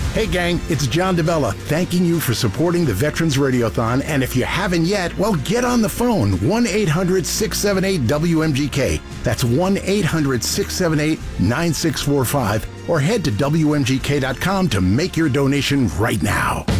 Hey gang, it's John DeBella thanking you for supporting the Veterans Radiothon, and if you haven't yet, well, get on the phone, 1-800-678-WMGK. That's 1-800-678-9645, or head to WMGK.com to make your donation right now.